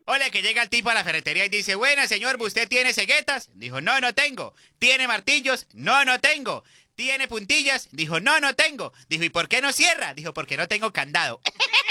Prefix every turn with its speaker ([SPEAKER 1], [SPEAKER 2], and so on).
[SPEAKER 1] Hola, que llega el tipo a la ferretería y dice, buena, señor, ¿usted tiene ceguetas? Dijo, no, no tengo. ¿Tiene martillos? No, no tengo. ¿Tiene puntillas? Dijo, no, no tengo. Dijo, ¿y por qué no cierra? Dijo, porque no tengo candado.